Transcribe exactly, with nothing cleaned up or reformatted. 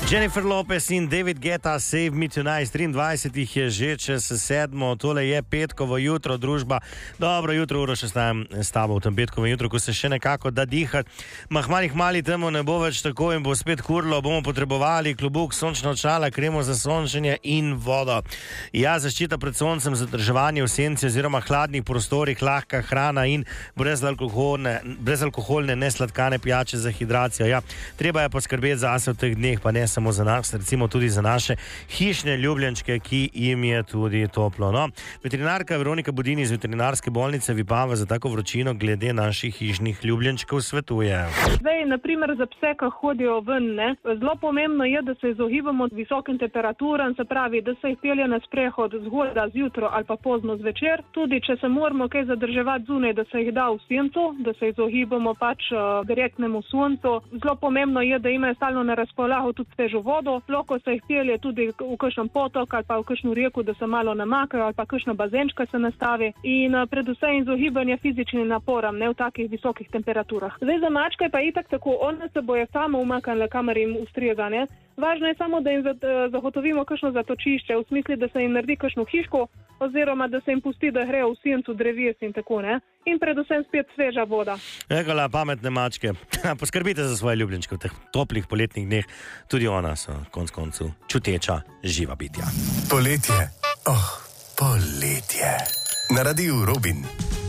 Jennifer Lopez in David Guetta, Save Me Tonight, triindvajset jih je že čez sedmo, tole je petkovo jutro, družba. Dobro jutro, uro še stajem s tabo v tem petkovem jutru, ko se še nekako da dihati. Mah malih mali temu ne bo več tako in bo spet kurlo, bomo potrebovali klobuk, sončna očala, kremo za sončenje in vodo. Ja, zaščita pred soncem, zadrževanje v senci oziroma hladnih prostorih, lahka hrana in brezalkoholne, brezalkoholne nesladkane pijače za hidracijo. Ja, treba je poskrbeti zase v teh dneh, pa ne samo za nas, recimo tudi za naše hišne ljubljenčke, ki jim je tudi toplo. No, veterinarka Veronika Budini iz veterinarske bolnice Vipava za tako vročino glede naših hišnih ljubljenčkov svetuje. Zdaj, na primer, za pse, ki hodijo ven, ne, zelo pomembno je, da se izogibamo visokim temperaturam, se pravi, da se jih pelje na sprehod zgodaj zjutraj ali pa pozno zvečer. Tudi, če se moramo kaj zadrževati zunaj, da se jih da v sencu, da se izogibamo pač uh, direktnemu soncu. Zelo pomembno je, da imajo stalno na razpolago tudi svežo vodo, lahko se jih pelje tudi v kakšen potok ali pa v kakšno reko, da se malo namakajo ali pa kakšna bazenčka se nastavi in uh, predvsem izogibanje fizičnim naporam, ne v takih visokih temperaturah. Zdaj za mačke pa itak tako, one se boje samo umaknile, kamor jim ustreza, ne. Važno je samo, da jim zagotovimo kakšno zatočišče, v smislu, da se jim naredi kakšno hiško oziroma da se jim pusti, da grejo v sencu dreves in tako, ne. In predvsem spet sveža voda. Ekala, pametne mačke. Poskrbite za svoje ljubljenčke v teh toplih poletnih dneh. Tudi ona so konc koncu čuteča živa bitja. Poletje. Oh, poletje. Na Radiu Robin.